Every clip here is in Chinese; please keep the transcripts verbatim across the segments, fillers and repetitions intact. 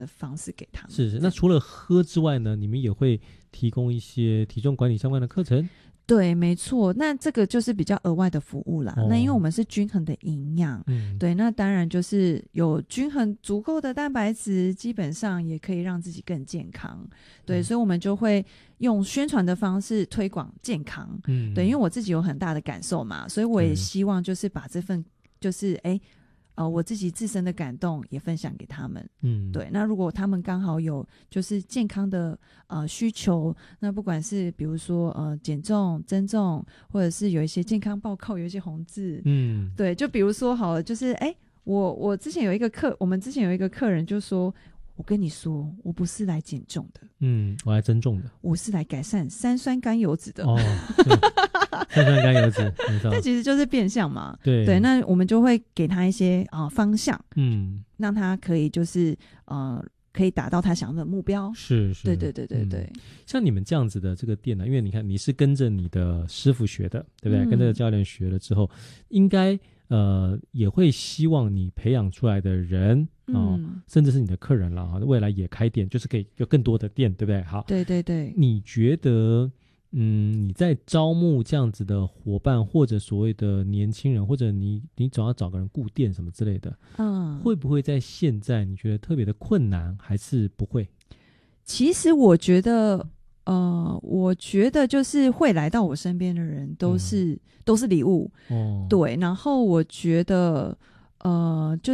的方式给他们。 是是，那除了喝之外呢，你们也会提供一些体重管理相关的课程？ 对，没错，那这个就是比较额外的服务啦。 哦、 那因为我们是均衡的营养， 嗯， 对，那当然就是有均衡足够的蛋白质，基本上也可以让自己更健康。对，嗯、所以我们就会用宣传的方式推广健康。嗯，对，因为我自己有很大的感受嘛，所以我也希望就是把这份就是哎。呃，我自己自身的感动也分享给他们，嗯，对。那如果他们刚好有就是健康的呃需求，那不管是比如说呃减重、增重，或者是有一些健康报告，有一些红字，嗯，对。就比如说好了，就是哎，我我之前有一个客，我们之前有一个客人就说，我跟你说，我不是来减重的， 嗯，我来增重的， 我是来改善三酸甘油脂的。 哦，三酸甘油脂， 那其实就是变相嘛。 对对，那我们就会给他一些啊、呃、方向，嗯，让他可以就是呃可以达到他想要的目标。 是是， 对对对对对、 嗯。像你们这样子的这个店呢、啊，因为你看你是跟着你的师傅学的，对不对？嗯、跟着教练学了之后，应该呃也会希望你培养出来的人。哦、嗯，甚至是你的客人了啊，未来也开店，就是可以有更多的店，对不对？好， 对对对。 你觉得，嗯，你在招募这样子的伙伴，或者所谓的年轻人，或者你你总要找个人顾店什么之类的，嗯，会不会在现在你觉得特别的困难，还是不会？ 其实我觉得，呃，我觉得就是会来到我身边的人，都是、嗯、都是礼物，哦，对。然后我觉得，呃，就是。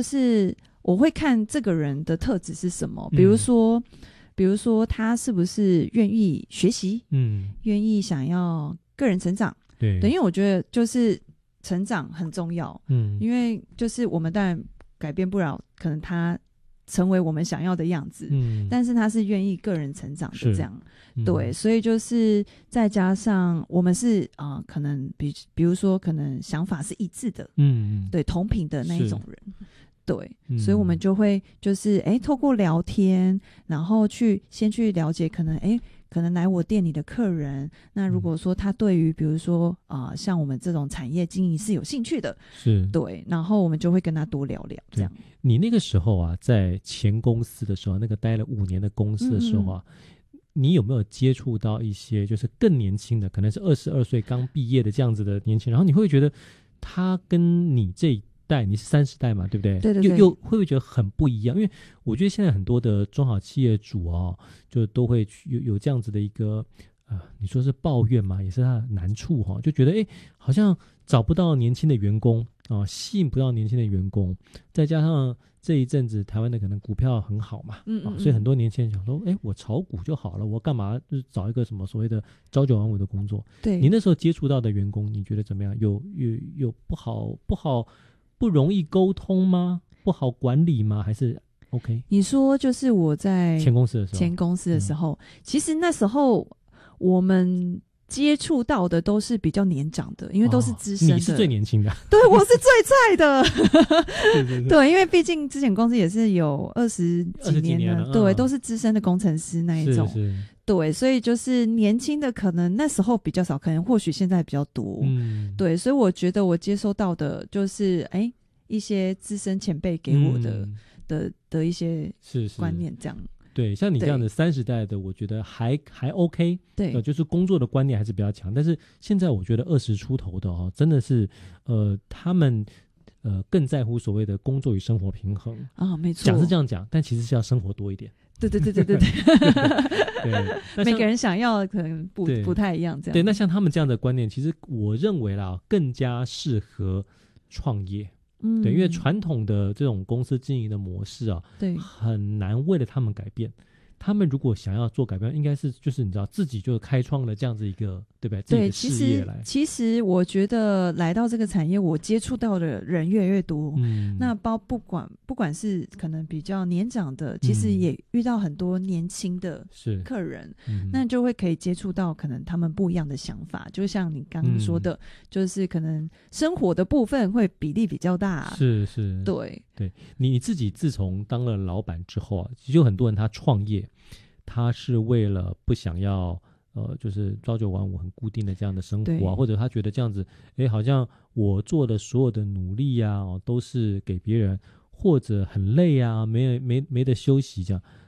我会看这个人的特质是什么，比如说、嗯、比如说他是不是愿意学习，嗯，愿意想要个人成长，对，对，因为我觉得就是成长很重要，嗯，因为就是我们当然改变不了可能他成为我们想要的样子，嗯，但是他是愿意个人成长的这样，嗯、对，所以就是再加上我们是啊、呃，可能比比如说可能想法是一致的，嗯，对，同频的那一种人。对、嗯，所以我们就会就是哎，透过聊天，然后去先去了解可能哎，可能来我店里的客人，那如果说他对于比如说啊、呃，像我们这种产业经营是有兴趣的，是对，然后我们就会跟他多聊聊这样。 你那个时候啊，在前公司的时候，那个待了五年的公司的时候啊，嗯、你有没有接触到一些就是更年轻的，可能是二十二岁刚毕业的这样子的年轻人，然后你会觉得他跟你这代你是三十代嘛，对不对？ 对对对， 又又会不会觉得很不一样？因为我觉得现在很多的中小企业主哦，就都会有有这样子的一个呃，你说是抱怨嘛，也是他的难处哈、哦，就觉得哎，好像找不到年轻的员工啊、哦，吸引不到年轻的员工，再加上这一阵子台湾的可能股票很好嘛，嗯嗯嗯、哦，所以很多年轻人想说，哎，我炒股就好了，我干嘛就是找一个什么所谓的朝九晚五的工作？对，你那时候接触到的员工，你觉得怎么样？有有有不好不好？不容易沟通吗？不好管理吗？还是 OK？ 你说就是我在前公司的时候， 前公司的时候，嗯、其实那时候我们接触到的都是比较年长的，因为都是资深的。 哦、你是最年轻的， 对，我是最菜的。对, 对, 对, 对，因为毕竟之前公司也是有二十几年了，了对、嗯，都是资深的工程师那一种。是是对，所以就是年轻的可能那时候比较少，可能或许现在比较多。嗯，对，所以我觉得我接收到的就是哎一些资深前辈给我的、嗯、的的一些观念这样。是是对，像你这样的三十代的，我觉得还还 OK。对、呃，就是工作的观念还是比较强。但是现在我觉得二十出头的哦，真的是呃他们。呃，更在乎所谓的工作与生活平衡啊、哦，没错， 讲是这样讲，但其实是要生活多一点。 对对对对对对，对每个人想要的可能不不太一样，这样。 对，那像他们这样的观念，其实我认为啦，更加适合创业。嗯，对，因为传统的这种公司经营的模式啊，对，很难为了他们改变。他们如果想要做改变，应该是就是你知道自己就开创了这样子一个对不对？ 对， 自己的事业来。 其实其实我觉得来到这个产业，我接触到的人越来越多。嗯，那包不管不管是可能比较年长的，其实也遇到很多年轻的客人，嗯、那就会可以接触到可能他们不一样的想法。就像你刚刚说的，嗯、就是可能生活的部分会比例比较大。 是是， 对对，你自己自从当了老板之后啊，其实有很多人他创业。他是为了不想要呃，就是朝九晚五很固定的这样的生活啊，或者他觉得这样子，哎，好像我做的所有的努力呀、啊哦，都是给别人， 或者很累啊，没没没得休息这样，